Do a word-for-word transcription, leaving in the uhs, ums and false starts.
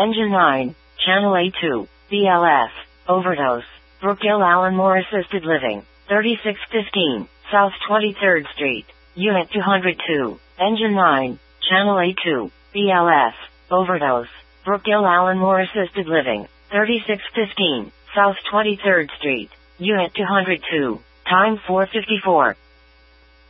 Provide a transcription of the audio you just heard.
Engine nine, Channel A two, B L F, overdose. Brookdale Allenmore Assisted Living, thirty-six fifteen, South twenty-third Street, Unit two hundred two. Engine nine, Channel A two, B L F, overdose. Brookdale Allenmore Assisted Living, thirty-six fifteen, South twenty-third Street, Unit two hundred two. Time four fifty-four.